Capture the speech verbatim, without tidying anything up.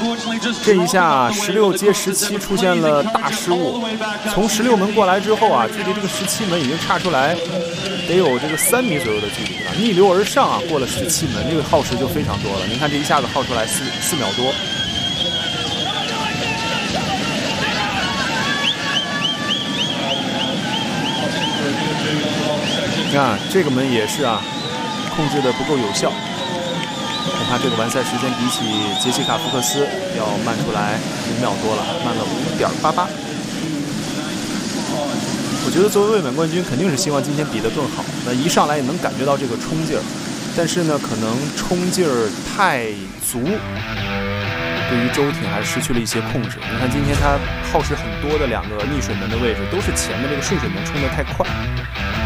这一下十六接十七出现了大失误，从十六门过来之后啊，距离这个十七门已经差出来得有这个三米左右的距离了，逆流而上啊，过了十七门，这个耗时就非常多了。您看这一下子耗出来四四秒多。你看这个门也是啊，控制的不够有效。看他这个完赛时间比起杰西卡·福克斯要慢出来五秒多了，慢了五点八八。我觉得作为卫冕冠军，肯定是希望今天比得更好。那一上来也能感觉到这个冲劲儿，但是呢，可能冲劲儿太足，对于周挺还是失去了一些控制。你看今天他耗时很多的两个逆水门的位置，都是前面这个顺水门冲得太快。